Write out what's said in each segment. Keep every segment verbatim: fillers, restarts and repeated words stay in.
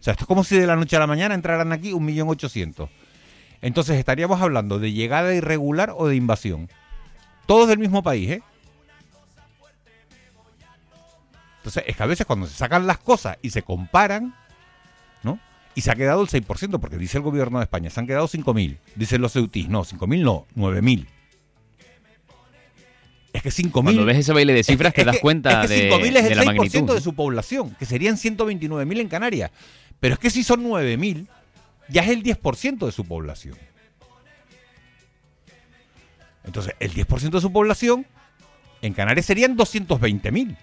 sea, esto es como si de la noche a la mañana entraran aquí un millón ochocientos. Entonces estaríamos hablando de llegada irregular o de invasión. Todos del mismo país, ¿eh? Entonces, es que a veces cuando se sacan las cosas y se comparan, ¿no? Y se ha quedado el seis por ciento, porque dice el gobierno de España, se han quedado cinco mil. Dicen los ceutís, no, cinco mil no, nueve mil. Es que cinco mil... Cuando ves ese baile de cifras es que, te das es que, cuenta es que de, cinco mil es de el la seis por ciento magnitud, de su población, que serían ciento veintinueve mil en Canarias. Pero es que si son nueve mil, ya es el diez por ciento de su población. Entonces, el diez por ciento de su población en Canarias serían doscientos veinte mil.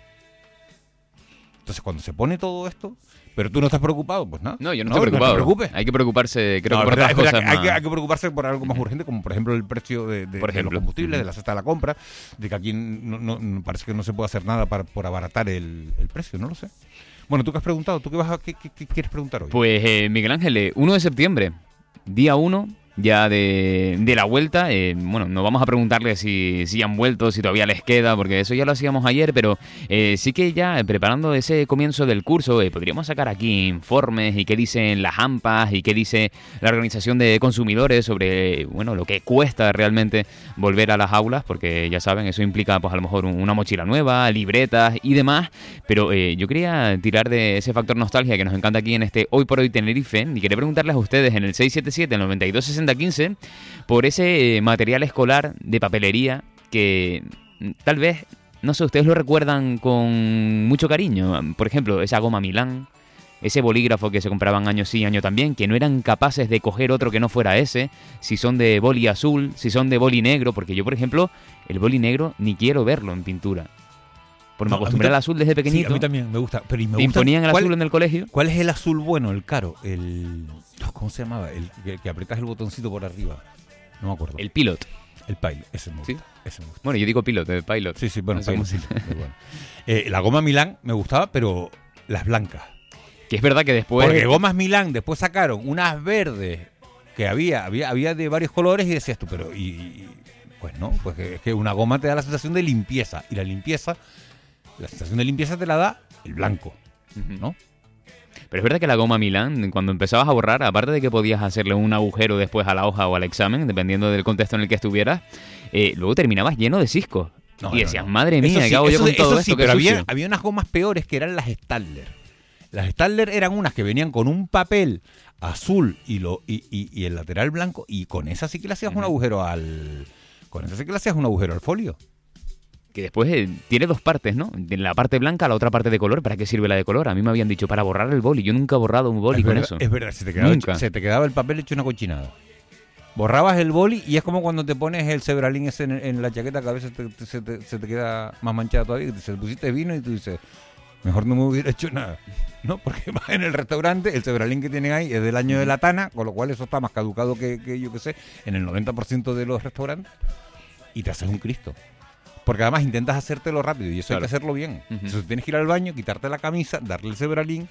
Entonces, cuando se pone todo esto, pero tú no estás preocupado, pues nada. No, yo no, no estoy preocupado. No te preocupes. Hay que preocuparse, creo No, que por verdad, otras es verdad cosas que hay, más. que, hay que preocuparse por algo más urgente, como por ejemplo el precio de, de, por de ejemplo. los combustibles, Uh-huh. de la cesta de la compra, de que aquí no, no, no, parece que no se puede hacer nada para, por abaratar el, el precio, no lo sé. Bueno, ¿tú qué has preguntado? ¿Tú qué, vas a, qué, qué, qué quieres preguntar hoy? Pues eh, Miguel Ángel, eh, uno de septiembre, día uno ya de, de la vuelta. Eh, bueno, no vamos a preguntarle si, si han vuelto, si todavía les queda, porque eso ya lo hacíamos ayer, pero eh, sí que ya eh, preparando ese comienzo del curso, eh, podríamos sacar aquí informes y qué dicen las AMPAs y qué dice la Organización de Consumidores sobre, bueno, lo que cuesta realmente volver a las aulas, porque ya saben, eso implica pues a lo mejor una mochila nueva, libretas y demás, pero eh, yo quería tirar de ese factor nostalgia que nos encanta aquí en este Hoy por Hoy Tenerife y quería preguntarles a ustedes en el seis siete siete, noventa y dos sesenta quince por ese material escolar de papelería que tal vez, no sé, ustedes lo recuerdan con mucho cariño. Por ejemplo, esa goma Milán, ese bolígrafo que se compraban año sí, año también, que no eran capaces de coger otro que no fuera ese, si son de boli azul, si son de boli negro, porque yo, por ejemplo, el boli negro ni quiero verlo en pintura. Porque No, me acostumbré al azul desde pequeñito. Sí, a mí también me gusta. Pero y me ¿Te gusta, imponían el ¿cuál, azul en el colegio? ¿Cuál es el azul bueno, el caro? El... ¿Cómo se llamaba? El que, que apretas el botoncito por arriba. No me acuerdo. El pilot. El pilot, ese me gusta. ¿Sí? Ese me gusta. Bueno, yo digo pilot, el pilot. Sí, sí, bueno, No sé pilot, cómo sí, se- muy bueno. Eh, la goma Milán me gustaba, pero las blancas. Que es verdad que después... Porque gomas Milán después sacaron unas verdes que había, había, había de varios colores y decías tú, pero y, y- pues no, pues que, es que una goma te da la sensación de limpieza y la limpieza, la sensación de limpieza te la da el blanco, Ujú. ¿no? Pero es verdad que la goma Milán, cuando empezabas a borrar, aparte de que podías hacerle un agujero después a la hoja o al examen, dependiendo del contexto en el que estuvieras, eh, luego terminabas lleno de ciscos. No, y no, decías, no. madre Eso mía, sí, ¿qué hago yo eso con de- todo eso esto? sí, Qué pero había, sucio. había unas gomas peores que eran las Stadler. Las Stadler eran unas que venían con un papel azul y, lo, y, y, y el lateral blanco, y con esa sí que le hacías un Ujú. agujero al... Con esa sí que le hacías un agujero al folio. Que después eh, tiene dos partes, ¿no? De la parte blanca, la otra parte de color. ¿Para qué sirve la de color? A mí me habían dicho, para borrar el boli. Yo nunca he borrado un boli es con verdad, eso. Es verdad, se te, quedaba Nunca. hecho- se te quedaba el papel hecho una cochinada. Borrabas el boli y es como cuando te pones el cebralín ese en, en la chaqueta, que a veces te- te- se, te, se te queda más manchada todavía. Y te pusiste vino y tú dices, mejor no me hubiera hecho nada, ¿no? Porque vas en el restaurante, el cebralín que tienen ahí es del año de la tana, con lo cual eso está más caducado que, que yo que sé, en el noventa por ciento de los restaurantes, y te haces un Cristo. Porque además intentas hacértelo rápido y eso Claro. hay que hacerlo bien. Ujú. Entonces tienes que ir al baño, quitarte la camisa, darle el cebralín.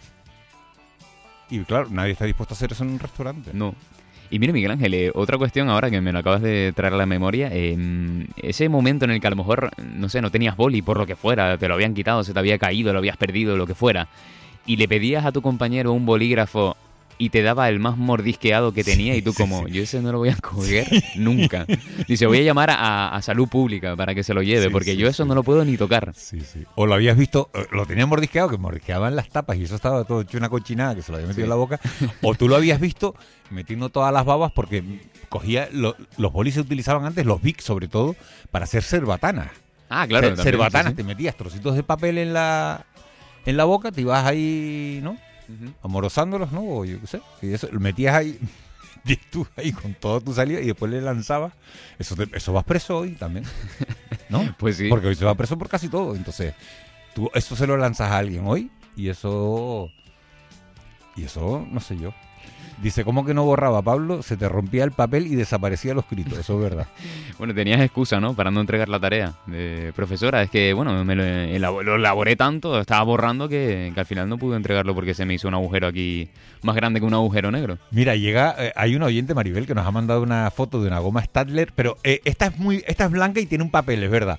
Y claro, nadie está dispuesto a hacer eso en un restaurante. No. Y mire, Miguel Ángel, eh, otra cuestión ahora que me lo acabas de traer a la memoria, eh, ese momento en el que a lo mejor, no sé, no tenías boli por lo que fuera, te lo habían quitado, se te había caído, lo habías perdido, lo que fuera, y le pedías a tu compañero un bolígrafo y te daba el más mordisqueado que tenía, Sí, y tú sí, como, sí. yo ese no lo voy a coger nunca. Dice, voy a llamar a, a Salud Pública para que se lo lleve, Sí, porque sí, yo eso sí. no lo puedo ni tocar. Sí, sí. O lo habías visto, eh, lo tenían mordisqueado, que mordisqueaban las tapas y eso estaba todo hecho una cochinada que se lo había metido Sí. en la boca. O tú lo habías visto metiendo todas las babas porque cogía, lo- los bolis se utilizaban antes, los Bic sobre todo, para hacer cerbatanas. Ah, claro. Cer- también, cerbatanas, sí, te metías trocitos de papel en la en la boca, te ibas ahí, ¿no? sí. Ujú. Amorosándolos, ¿no? O yo qué sé. Y eso, lo metías ahí, y tú ahí con todo tu salida y después le lanzabas. Eso, te- eso vas preso hoy también, ¿no? Pues sí. Porque hoy se va preso por casi todo. Entonces, tú eso se lo lanzas a alguien hoy y eso... Y eso, no sé yo. Dice, ¿cómo que no borraba, Pablo? Se te rompía el papel y desaparecía lo escrito. Eso es verdad. Bueno, tenías excusa, ¿no? Para no entregar la tarea de profesora. Es que, bueno, me lo, elabo- lo elaboré tanto, estaba borrando que, que al final no pude entregarlo porque se me hizo un agujero aquí más grande que un agujero negro. Mira, llega, eh, hay un oyente, Maribel, que nos ha mandado una foto de una goma Stadler, pero eh, esta es muy, esta es blanca y tiene un papel, es verdad.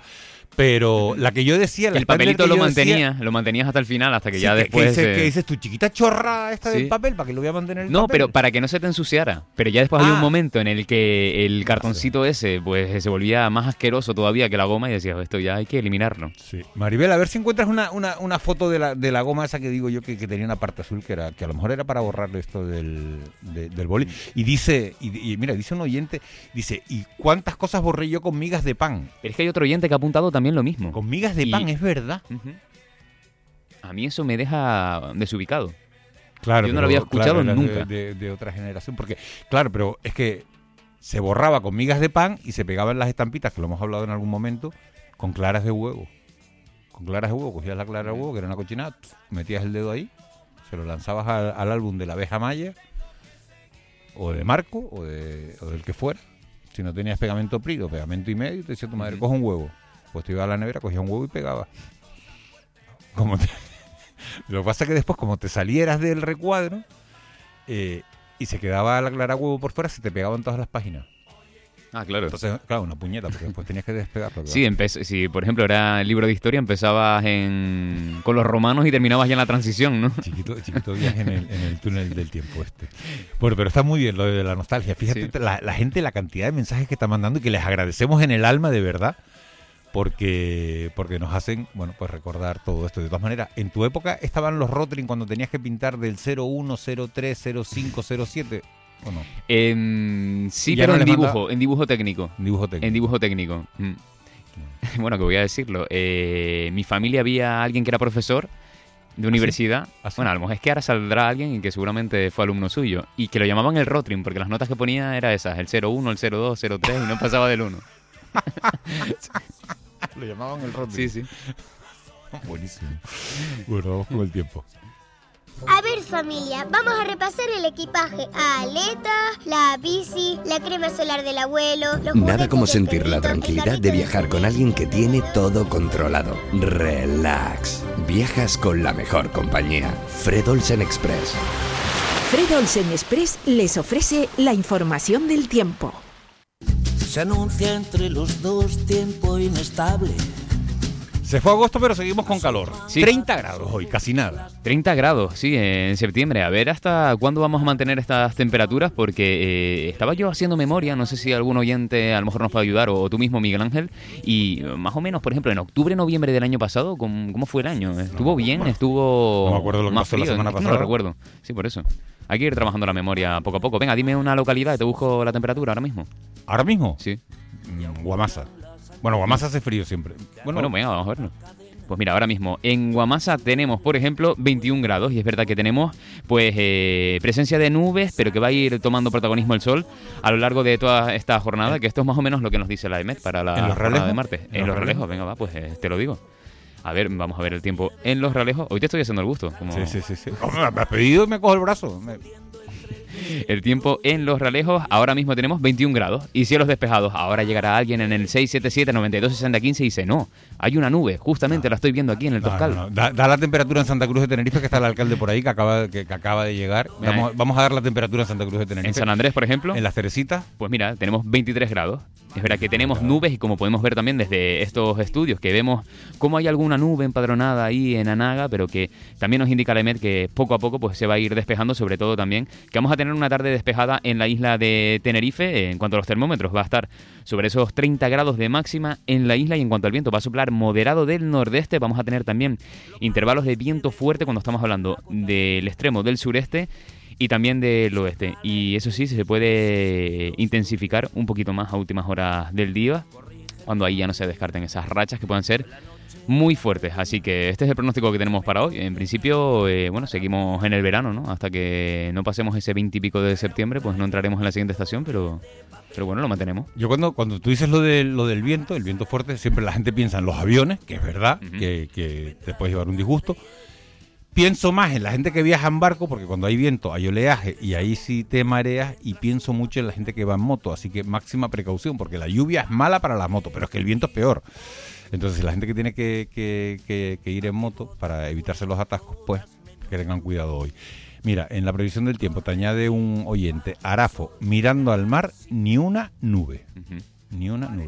Pero la que yo decía... La el papelito que lo yo mantenía, decía, lo mantenías hasta el final, hasta que sí, ya que, después... Que dices, eh... que dices tu chiquita chorrada esta sí. del papel, ¿para que lo voy a mantener el No, papel? pero para que no se te ensuciara. Pero ya después ah. había un momento en el que el cartoncito ese pues se volvía más asqueroso todavía que la goma y decías, esto ya hay que eliminarlo. Sí. Maribel, a ver si encuentras una, una, una foto de la, de la goma esa que digo yo que, que tenía una parte azul, que era que a lo mejor era para borrarle esto del, de, del boli. Y dice, y, y mira, dice un oyente, dice, ¿y cuántas cosas borré yo con migas de pan? Pero es que hay otro oyente que ha apuntado también lo mismo. Con migas de Y... pan, es verdad. Uh-huh. A mí eso me deja desubicado. Claro, yo no pero, lo había escuchado claro, nunca. De, de, de otra generación, porque, claro, pero es que se borraba con migas de pan y se pegaban las estampitas, que lo hemos hablado en algún momento, con claras de huevo. Con claras de huevo, cogías la clara de huevo, que era una cochinada, metías el dedo ahí, se lo lanzabas al, al álbum de la abeja maya, o de Marco, o, de, o del que fuera. Si no tenías pegamento PRI o pegamento y medio, te decía tu madre, coge un huevo. Pues te iba a la nevera, cogía un huevo y pegaba. Como te... Lo que pasa es que después, como te salieras del recuadro eh, y se quedaba la clara huevo por fuera, se te pegaban todas las páginas. Ah, claro. Entonces, claro, una puñeta, porque después tenías que despegarlo. Claro. Sí, empe- si por ejemplo era el libro de historia, empezabas en... con los romanos y terminabas ya en la transición, ¿no? Chiquito, chiquito viaje en el, en el túnel del tiempo este. Bueno, pero está muy bien lo de la nostalgia. Fíjate, sí. la, la gente, la cantidad de mensajes que está mandando y que les agradecemos en el alma, de verdad. Porque, porque nos hacen, bueno, pues recordar todo esto. De todas maneras, en tu época estaban los Rotring cuando tenías que pintar del cero uno, cero tres, cero cinco, cero siete, ¿o no? Eh, sí, pero no en dibujo, manda... en dibujo técnico. En dibujo técnico. En dibujo técnico. Mm. Bueno, que voy a decirlo. Eh, mi familia había alguien que era profesor de universidad. ¿Ah, sí? ¿Ah, sí? Bueno, a lo mejor es que ahora saldrá alguien que seguramente fue alumno suyo. Y que lo llamaban el Rotring, porque las notas que ponía eran esas, el cero uno, el cero dos, cero tres, y no pasaba del uno. Lo llamaban el Rotring. Sí, sí. Buenísimo. Bueno, vamos con el tiempo. A ver, familia, vamos a repasar el equipaje. Aletas, la bici, la crema solar del abuelo, los Nada como sentir la tranquilidad de viajar con alguien que tiene todo controlado. Relax. Viajas con la mejor compañía. Fred Olsen Express. Fred Olsen Express les ofrece la información del tiempo. Se anuncia entre los dos tiempo inestable. Se fue agosto, pero seguimos con calor. Sí. treinta grados hoy, casi nada. treinta grados, sí, en septiembre. A ver hasta cuándo vamos a mantener estas temperaturas, porque eh, estaba yo haciendo memoria, no sé si algún oyente a lo mejor nos puede ayudar, o, o tú mismo, Miguel Ángel, y más o menos, por ejemplo, en octubre, noviembre del año pasado, ¿cómo, cómo fue el año? ¿Estuvo no, bien? Bueno, ¿Estuvo no me acuerdo lo que más pasó frío? la semana No, pasada. no lo recuerdo, sí, por eso. Hay que ir trabajando la memoria poco a poco. Venga, dime una localidad y te busco la temperatura ahora mismo. ¿Ahora mismo? Sí. Guamasa. Bueno, Guamasa hace frío siempre. Bueno, bueno venga, vamos a verlo. Pues mira, ahora mismo en Guamasa tenemos, por ejemplo, veintiún grados, y es verdad que tenemos pues eh, presencia de nubes, pero que va a ir tomando protagonismo el sol a lo largo de toda esta jornada, que esto es más o menos lo que nos dice la E M E T para la ¿En los jornada de martes. En, ¿En los los relejos, venga, va, pues eh, te lo digo. A ver, vamos a ver el tiempo en los relejos. Hoy te estoy haciendo el gusto. Como... Sí, sí, sí. sí. Oh, me has pedido y me cojo el brazo. Me... El tiempo en Los Realejos, ahora mismo tenemos veintiún grados y cielos despejados. Ahora llegará alguien en el seis siete siete, noventa y dos, sesenta, quince y dice, no, hay una nube, justamente no. la estoy viendo aquí en el no, Toscal. No, no. Da, da la temperatura en Santa Cruz de Tenerife, que está el alcalde por ahí, que acaba, que, que acaba de llegar. Vamos, eh. vamos a dar la temperatura en Santa Cruz de Tenerife. En San Andrés, por ejemplo. En Las Teresitas. Pues mira, tenemos veintitrés grados. Es verdad que tenemos nubes, y como podemos ver también desde estos estudios, que vemos cómo hay alguna nube empadronada ahí en Anaga, pero que también nos indica la E M E T que poco a poco pues se va a ir despejando, sobre todo también que vamos a tener una tarde despejada en la isla de Tenerife. En cuanto a los termómetros, va a estar sobre esos treinta grados de máxima en la isla, y en cuanto al viento, va a soplar moderado del nordeste. Vamos a tener también intervalos de viento fuerte cuando estamos hablando del extremo del sureste y también del oeste, y eso sí, se puede intensificar un poquito más a últimas horas del día, cuando ahí ya no se descarten esas rachas que puedan ser muy fuertes. Así que este es el pronóstico que tenemos para hoy. En principio, eh, bueno, seguimos en el verano, ¿no? Hasta que no pasemos ese veinte y pico de septiembre, pues no entraremos en la siguiente estación, pero... Pero bueno, lo mantenemos. Yo cuando, cuando tú dices lo, de, lo del viento, el viento fuerte, siempre la gente piensa en los aviones, que es verdad, uh-huh. que, que te puedes llevar un disgusto. Pienso más en la gente que viaja en barco, porque cuando hay viento hay oleaje y ahí sí te mareas, y pienso mucho en la gente que va en moto, así que máxima precaución, porque la lluvia es mala para la moto, pero es que el viento es peor. Entonces la gente que tiene que, que, que, que ir en moto para evitarse los atascos, pues que tengan cuidado hoy. Mira, en la previsión del tiempo te añade un oyente, Arafo, mirando al mar, ni una nube, uh-huh. ni una nube.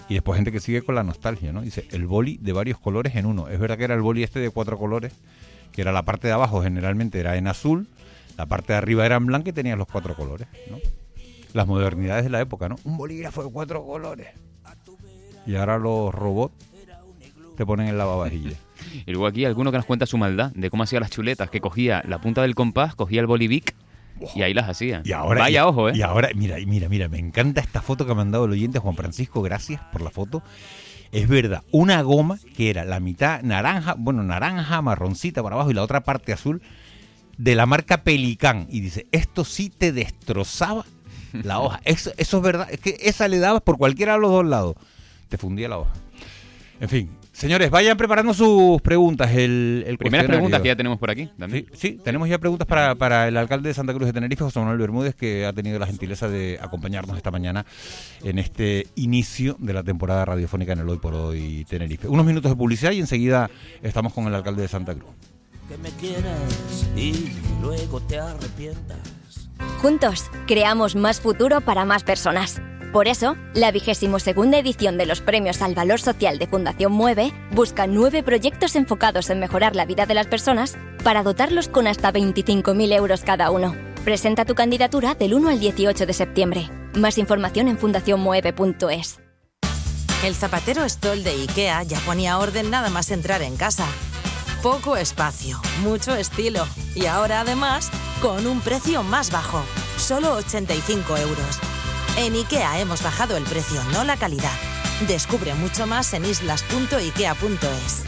Y después gente que sigue con la nostalgia, ¿no? Dice, el boli de varios colores en uno. Es verdad que era el boli este de cuatro colores, que era la parte de abajo generalmente era en azul, la parte de arriba era en blanco y tenía los cuatro colores, ¿no? Las modernidades de la época, ¿no? Un bolígrafo de cuatro colores. Y ahora los robots te ponen el lavavajillas. Y luego aquí alguno que nos cuenta su maldad de cómo hacía las chuletas, que cogía la punta del compás, cogía el bolivic y ahí las hacía. Y ahora, Vaya y, ojo, ¿eh? Y ahora, mira, mira, mira, me encanta esta foto que ha mandado el oyente Juan Francisco, gracias por la foto. Es verdad, una goma que era la mitad naranja, bueno, naranja, marroncita para abajo y la otra parte azul, de la marca Pelicán. Y dice, esto sí te destrozaba la hoja. Eso, eso es verdad, es que esa le dabas por cualquiera de los dos lados. Te fundía la hoja. En fin, señores, vayan preparando sus preguntas. El, el Primeras preguntas que ya tenemos por aquí. Sí, sí, tenemos ya preguntas para, para el alcalde de Santa Cruz de Tenerife, José Manuel Bermúdez, que ha tenido la gentileza de acompañarnos esta mañana en este inicio de la temporada radiofónica en el Hoy por Hoy Tenerife. Unos minutos de publicidad y enseguida estamos con el alcalde de Santa Cruz. Que me quieras y luego te arrepientas. Juntos, creamos más futuro para más personas. Por eso, la vigésimo segunda edición de los Premios al Valor Social de Fundación Mueve busca nueve proyectos enfocados en mejorar la vida de las personas para dotarlos con hasta veinticinco mil euros cada uno. Presenta tu candidatura del uno al dieciocho de septiembre. Más información en fundación mueve punto es. El zapatero Stoll de IKEA ya ponía orden nada más entrar en casa. Poco espacio, mucho estilo y ahora además con un precio más bajo, solo ochenta y cinco euros. En IKEA hemos bajado el precio, no la calidad. Descubre mucho más en islas punto ikea punto es.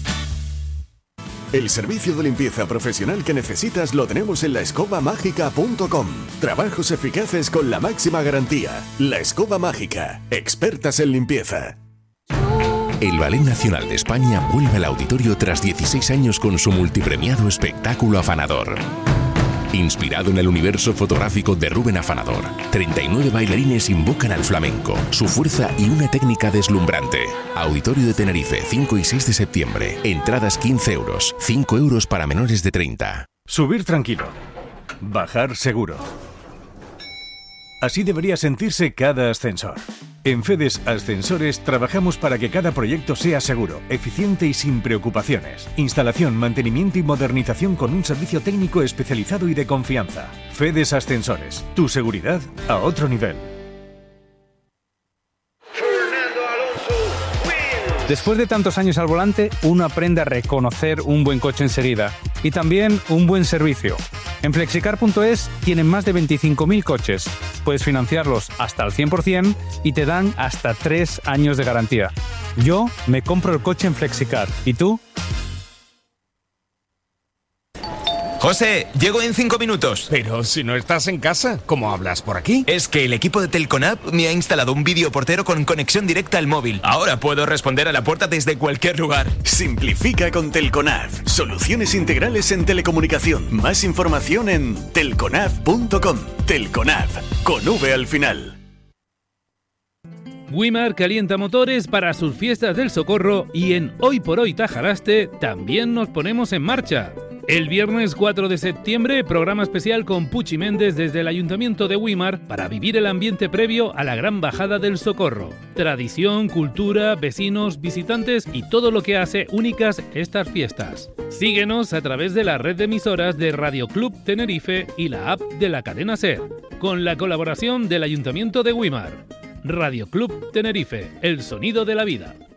El servicio de limpieza profesional que necesitas lo tenemos en la escoba mágica punto com. Trabajos eficaces con la máxima garantía. La Escoba Mágica, expertas en limpieza. El Ballet Nacional de España vuelve al auditorio tras dieciséis años con su multipremiado espectáculo Afanador. Inspirado en el universo fotográfico de Rubén Afanador, treinta y nueve bailarines invocan al flamenco, su fuerza y una técnica deslumbrante. Auditorio de Tenerife, cinco y seis de septiembre. Entradas quince euros, cinco euros para menores de treinta. Subir tranquilo. Bajar seguro. Así debería sentirse cada ascensor. En FEDES Ascensores trabajamos para que cada proyecto sea seguro, eficiente y sin preocupaciones. Instalación, mantenimiento y modernización con un servicio técnico especializado y de confianza. FEDES Ascensores, tu seguridad a otro nivel. Después de tantos años al volante, uno aprende a reconocer un buen coche enseguida y también un buen servicio. En flexicar punto es tienen más de veinticinco mil coches. Puedes financiarlos hasta al cien por ciento y te dan hasta tres años de garantía. Yo me compro el coche en Flexicar. ¿Y tú? José, llego en cinco minutos. Pero si no estás en casa, ¿cómo hablas por aquí? Es que el equipo de Telconab me ha instalado un videoportero con conexión directa al móvil. Ahora puedo responder a la puerta desde cualquier lugar. Simplifica con Telconab. Soluciones integrales en telecomunicación. Más información en telconab punto com. Telconab, con V al final. Wimar calienta motores para sus fiestas del Socorro y en Hoy por Hoy Tajaraste también nos ponemos en marcha. El viernes cuatro de septiembre, programa especial con Puchi Méndez desde el Ayuntamiento de Wimar para vivir el ambiente previo a la gran bajada del Socorro. Tradición, cultura, vecinos, visitantes y todo lo que hace únicas estas fiestas. Síguenos a través de la red de emisoras de Radio Club Tenerife y la app de la cadena SER, con la colaboración del Ayuntamiento de Wimar. Radio Club Tenerife, el sonido de la vida.